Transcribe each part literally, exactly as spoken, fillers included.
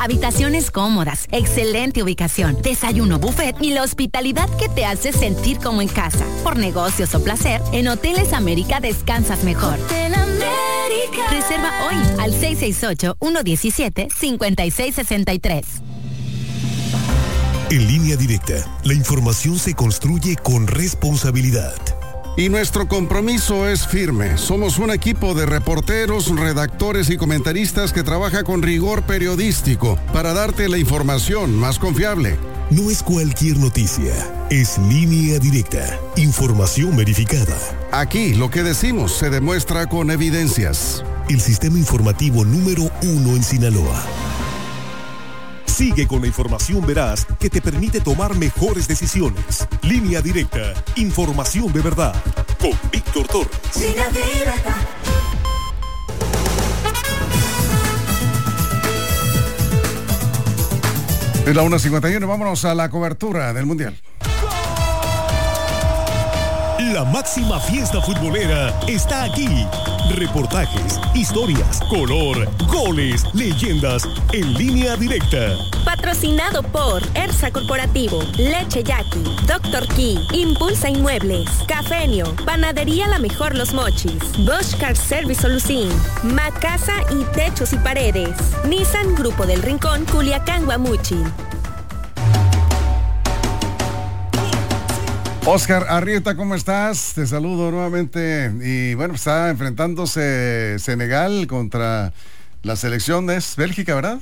Habitaciones cómodas, excelente ubicación, desayuno buffet y la hospitalidad que te hace sentir como en casa. Por negocios o placer, en Hoteles América descansas mejor. Hotel América. Reserva hoy al seis seis ocho, uno uno siete, cinco seis seis tres. En Línea Directa, la información se construye con responsabilidad. Y nuestro compromiso es firme. Somos un equipo de reporteros, redactores y comentaristas que trabaja con rigor periodístico para darte la información más confiable. No es cualquier noticia, es Línea Directa, información verificada. Aquí lo que decimos se demuestra con evidencias. El sistema informativo número uno en Sinaloa. Sigue con la información veraz que te permite tomar mejores decisiones. Línea Directa, información de verdad. Con Víctor Torres. Línea Directa. Es la una cincuenta y uno, vámonos a la cobertura del Mundial. La máxima fiesta futbolera está aquí. Reportajes, historias, color, goles, leyendas en Línea Directa. Patrocinado por Ersa Corporativo, Leche Yaqui, Doctor Key, Impulsa Inmuebles, Cafenio, Panadería La Mejor Los Mochis, Bosch Car Service Solucín, Macasa y Techos y Paredes, Nissan Grupo del Rincón, Culiacán, Guamuchi. Oscar Arrieta, ¿cómo estás? Te saludo nuevamente. Y bueno, está enfrentándose Senegal contra la selección de Bélgica, ¿verdad?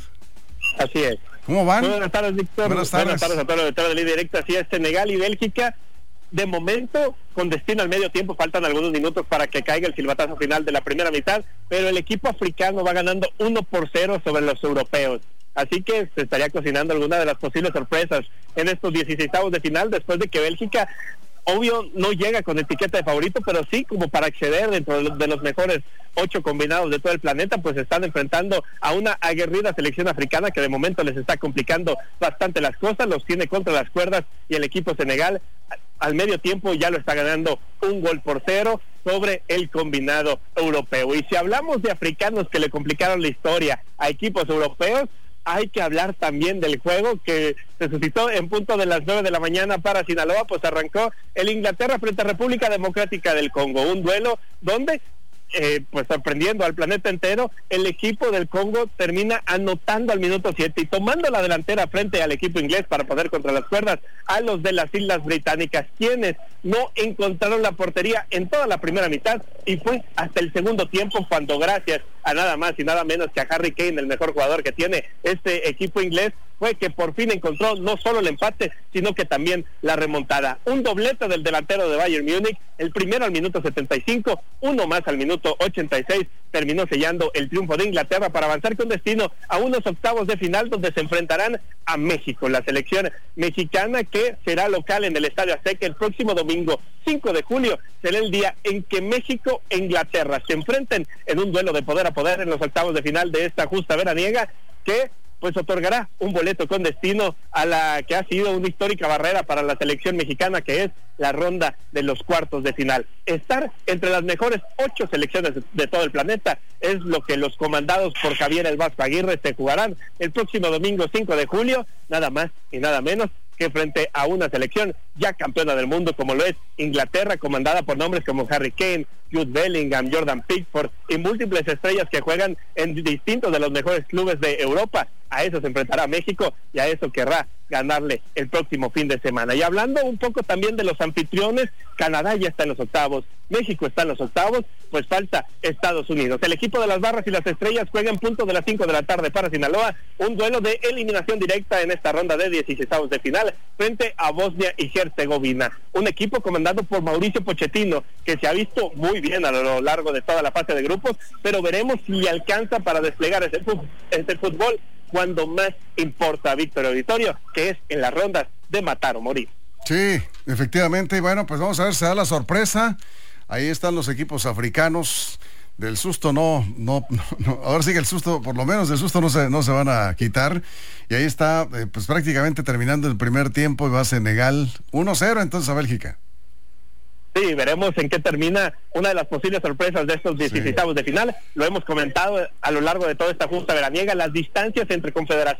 Así es. ¿Cómo van? Muy buenas tardes, Víctor. Buenas tardes. Buenas tardes a todos los lectores de Línea Directa. Así es, Senegal y Bélgica. De momento, con destino al medio tiempo, faltan algunos minutos para que caiga el silbatazo final de la primera mitad, pero el equipo africano va ganando uno por cero sobre los europeos. Así que se estaría cocinando alguna de las posibles sorpresas en estos dieciseisavos de final, después de que Bélgica, obvio, no llega con etiqueta de favorito, pero sí como para acceder dentro de los mejores ocho combinados de todo el planeta, pues están enfrentando a una aguerrida selección africana que de momento les está complicando bastante las cosas, los tiene contra las cuerdas, y el equipo Senegal al medio tiempo ya lo está ganando un gol por cero sobre el combinado europeo. Y si hablamos de africanos que le complicaron la historia a equipos europeos, hay que hablar también del juego que se suscitó en punto de las nueve de la mañana para Sinaloa. Pues arrancó el Inglaterra frente a República Democrática del Congo, un duelo donde eh, pues sorprendiendo al planeta entero, el equipo del Congo termina anotando al minuto siete y tomando la delantera frente al equipo inglés para poner contra las cuerdas a los de las Islas Británicas, quienes no encontraron la portería en toda la primera mitad, y fue hasta el segundo tiempo cuando, gracias a nada más y nada menos que a Harry Kane, el mejor jugador que tiene este equipo inglés, fue que por fin encontró no solo el empate, sino que también la remontada. Un doblete del delantero de Bayern Múnich, el primero al minuto setenta y cinco, uno más al minuto ochenta y seis, terminó sellando el triunfo de Inglaterra para avanzar con destino a unos octavos de final donde se enfrentarán a México, la selección mexicana que será local en el Estadio Azteca el próximo domingo cinco de julio. Será el día en que México e Inglaterra se enfrenten en un duelo de poder a poder en los octavos de final de esta justa veraniega, que pues otorgará un boleto con destino a la que ha sido una histórica barrera para la selección mexicana, que es la ronda de los cuartos de final. Estar entre las mejores ocho selecciones de, de todo el planeta es lo que los comandados por Javier El Vasco Aguirre se jugarán el próximo domingo cinco de julio, nada más y nada menos que frente a una selección ya campeona del mundo como lo es Inglaterra, comandada por nombres como Harry Kane, Jude Bellingham, Jordan Pickford y múltiples estrellas que juegan en distintos de los mejores clubes de Europa. A eso se enfrentará México y a eso querrá ganarle el próximo fin de semana. Y hablando un poco también de los anfitriones, Canadá ya está en los octavos, México está en los octavos, pues falta Estados Unidos. El equipo de las Barras y las Estrellas juega en punto de las cinco de la tarde para Sinaloa, un duelo de eliminación directa en esta ronda de dieciseisavos de final frente a Bosnia y Herzegovina. Un equipo comandado por Mauricio Pochettino, que se ha visto muy bien a lo largo de toda la fase de grupos, pero veremos si alcanza para desplegar ese fútbol, ese fútbol cuando más importa, Víctor Auditorio, que es en las rondas de matar o morir. Sí, efectivamente, y bueno, pues vamos a ver si se da la sorpresa. Ahí están los equipos africanos. Del susto no, no, no, ahora sí que el susto, por lo menos del susto no se, no se van a quitar. Y ahí está, eh, pues prácticamente terminando el primer tiempo, y va Senegal uno cero entonces a Bélgica. Sí, veremos en qué termina una de las posibles sorpresas de estos dieciseisavos sí. de final. Lo hemos comentado a lo largo de toda esta justa veraniega, las distancias entre confederaciones